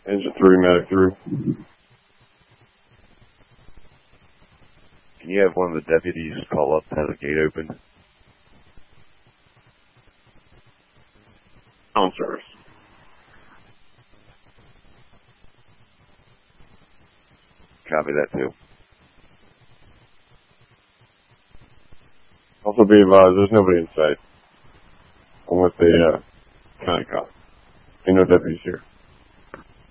Engine 3, medic through. Can you have one of the deputies call up to have the gate open? On service. Copy that too. Also be advised, there's nobody in sight. I'm with the county cop. Ain't no deputies here.